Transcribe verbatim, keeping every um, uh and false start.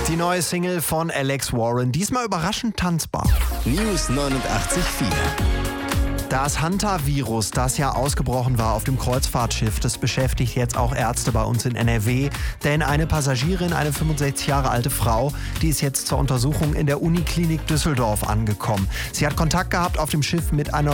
Die neue Single von Alex Warren, diesmal überraschend tanzbar. News neunundachtzig Komma vier. Das Hantavirus, das ja ausgebrochen war auf dem Kreuzfahrtschiff, das beschäftigt jetzt auch Ärzte bei uns in N R W. Denn eine Passagierin, eine fünfundsechzig Jahre alte Frau, die ist jetzt zur Untersuchung in der Uniklinik Düsseldorf angekommen. Sie hat Kontakt gehabt auf dem Schiff mit einer